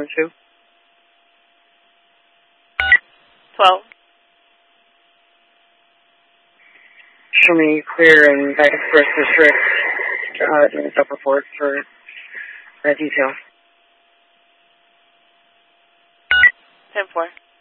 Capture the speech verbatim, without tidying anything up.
one two. twelve. Show me clear and back express district. Uh, doing a stop report for that detail. ten four.